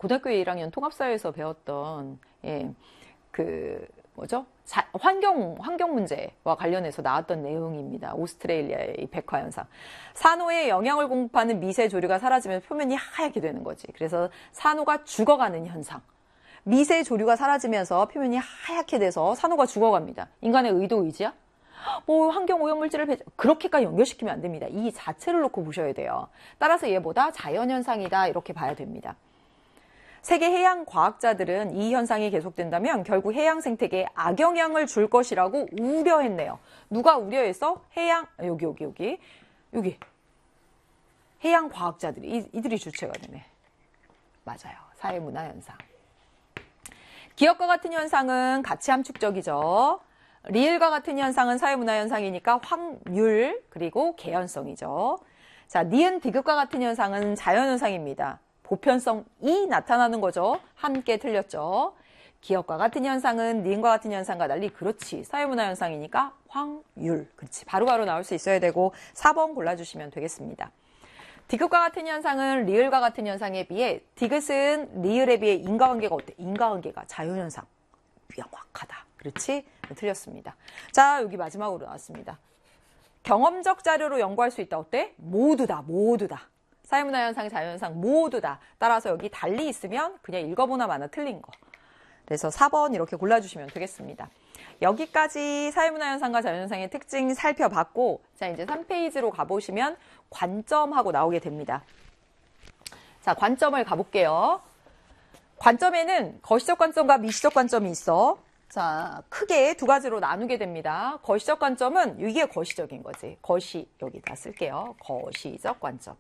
고등학교 1학년 통합사회에서 배웠던 환경 문제와 관련해서 나왔던 내용입니다. 오스트레일리아의 백화현상. 산호에 영양을 공급하는 미세 조류가 사라지면 표면이 하얗게 되는 거지. 그래서 산호가 죽어가는 현상. 미세 조류가 사라지면서 표면이 하얗게 돼서 산호가 죽어갑니다. 인간의 의도 의지야? 뭐 환경 오염물질을 그렇게까지 연결시키면 안 됩니다. 이 자체를 놓고 보셔야 돼요. 따라서 얘보다 자연현상이다 이렇게 봐야 됩니다. 세계 해양 과학자들은 이 현상이 계속된다면 결국 해양 생태계에 악영향을 줄 것이라고 우려했네요. 누가 우려했어? 여기. 해양 과학자들이, 이들이 주체가 되네. 맞아요. 사회문화 현상. 기업과 같은 현상은 가치 함축적이죠. 리을과 같은 현상은 사회문화 현상이니까 확률, 그리고 개연성이죠. 자, 니은 디귿과 같은 현상은 자연현상입니다. 보편성이 나타나는 거죠. 함께 틀렸죠. 기업과 같은 현상은 니은과 같은 현상과 달리 그렇지. 사회문화 현상이니까 확률. 그렇지. 바로바로 나올 수 있어야 되고 4번 골라주시면 되겠습니다. 디귿과 같은 현상은 리을과 같은 현상에 비해 디귿은 리을에 비해 인과관계가 어때? 인과관계가 자연현상. 명확하다. 그렇지? 틀렸습니다. 자, 여기 마지막으로 나왔습니다. 경험적 자료로 연구할 수 있다. 어때? 모두다. 사회문화 현상, 자연현상 모두다. 따라서 여기 달리 있으면 그냥 읽어보나 마나 틀린 거. 그래서 4번 이렇게 골라주시면 되겠습니다. 여기까지 사회문화 현상과 자연현상의 특징 살펴봤고, 자, 이제 3페이지로 가보시면 관점하고 나오게 됩니다. 자, 관점을 가볼게요. 관점에는 거시적 관점과 미시적 관점이 있어. 자, 크게 두 가지로 나누게 됩니다. 거시적 관점은 이게 거시적인 거지. 여기다 쓸게요. 거시적 관점.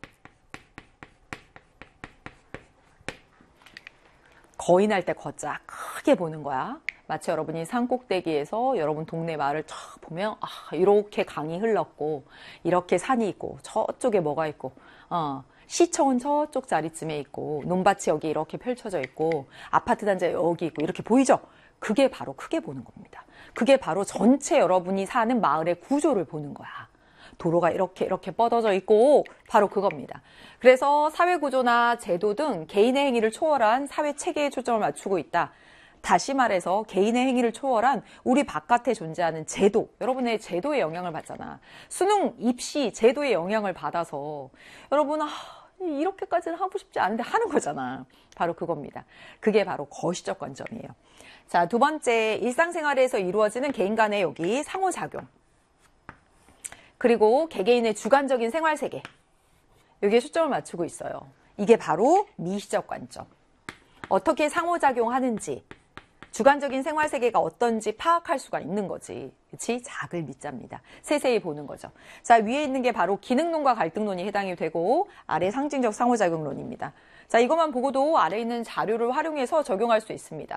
거인할 때 거자 크게 보는 거야. 마치 여러분이 산꼭대기에서 여러분 동네 마을을 쫙 보면 이렇게 강이 흘렀고 이렇게 산이 있고 저쪽에 뭐가 있고 시청은 저쪽 자리쯤에 있고 논밭이 여기 이렇게 펼쳐져 있고 아파트 단지가 여기 있고 이렇게 보이죠? 그게 바로 크게 보는 겁니다. 그게 바로 전체 여러분이 사는 마을의 구조를 보는 거야. 도로가 이렇게 뻗어져 있고 바로 그겁니다. 그래서 사회구조나 제도 등 개인의 행위를 초월한 사회체계에 초점을 맞추고 있다. 다시 말해서 개인의 행위를 초월한 우리 바깥에 존재하는 제도, 여러분의 제도의 영향을 받잖아. 수능, 입시, 제도의 영향을 받아서 여러분 이렇게까지는 하고 싶지 않은데 하는 거잖아. 바로 그겁니다. 그게 바로 거시적 관점이에요. 자, 두 번째, 일상생활에서 이루어지는 개인 간의 여기 상호작용. 그리고 개개인의 주관적인 생활세계. 여기에 초점을 맞추고 있어요. 이게 바로 미시적 관점. 어떻게 상호작용하는지, 주관적인 생활세계가 어떤지 파악할 수가 있는 거지. 그치? 작을 미자입니다. 세세히 보는 거죠. 자, 위에 있는 게 바로 기능론과 갈등론이 해당이 되고 아래 상징적 상호작용론입니다. 자, 이것만 보고도 아래 있는 자료를 활용해서 적용할 수 있습니다.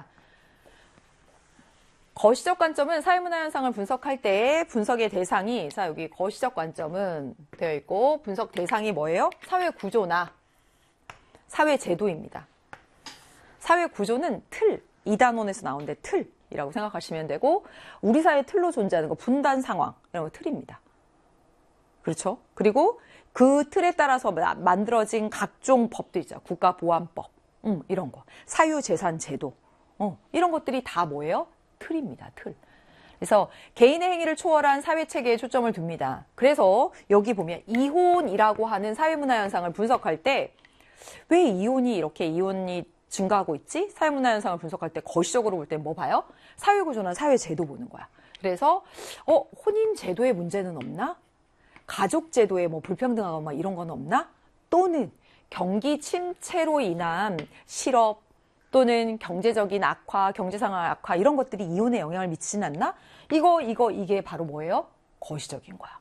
거시적 관점은 사회문화 현상을 분석할 때 분석의 대상이, 자, 여기 거시적 관점은 되어 있고 분석 대상이 뭐예요? 사회 구조나 사회 제도입니다. 사회 구조는 틀, 2단원에서 나오는데 틀이라고 생각하시면 되고, 우리 사회 틀로 존재하는 거 분단 상황, 이런 거 틀입니다. 그렇죠? 그리고 그 틀에 따라서 만들어진 각종 법도 있죠. 국가보안법, 이런 거. 사유재산 제도, 이런 것들이 다 뭐예요? 틀입니다. 틀. 그래서 개인의 행위를 초월한 사회체계에 초점을 둡니다. 그래서 여기 보면 이혼이라고 하는 사회문화 현상을 분석할 때 왜 이혼이 증가하고 있지? 사회문화 현상을 분석할 때 거시적으로 볼 때 뭐 봐요? 사회구조나 사회제도 보는 거야. 그래서 혼인제도에 문제는 없나? 가족제도에 뭐 불평등하고 막 이런 건 없나? 또는 경기 침체로 인한 실업 또는 경제적인 악화, 경제상황 악화 이런 것들이 이혼에 영향을 미치진 않나? 이게 바로 뭐예요? 거시적인 거야.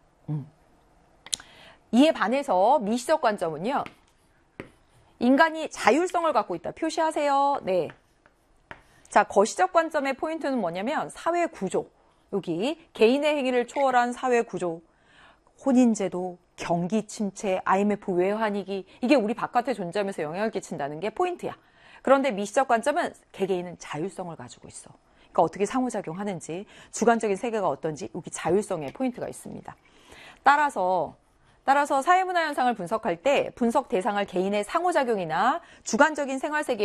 이에 반해서 미시적 관점은요. 인간이 자율성을 갖고 있다. 표시하세요. 네. 자, 거시적 관점의 포인트는 뭐냐면 사회 구조. 여기 개인의 행위를 초월한 사회 구조. 혼인제도, 경기 침체, IMF 외환위기. 이게 우리 바깥에 존재하면서 영향을 끼친다는 게 포인트야. 그런데 미시적 관점은 개개인은 자율성을 가지고 있어. 그러니까 어떻게 상호작용하는지, 주관적인 세계가 어떤지 여기 자율성의 포인트가 있습니다. 따라서 사회문화 현상을 분석할 때 분석 대상을 개인의 상호작용이나 주관적인 생활세계